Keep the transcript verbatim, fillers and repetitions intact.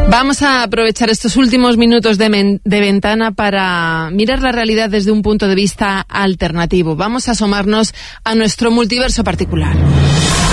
Vamos a aprovechar estos últimos minutos de, men- de ventana para mirar la realidad desde un punto de vista alternativo. Vamos a asomarnos a nuestro multiverso particular.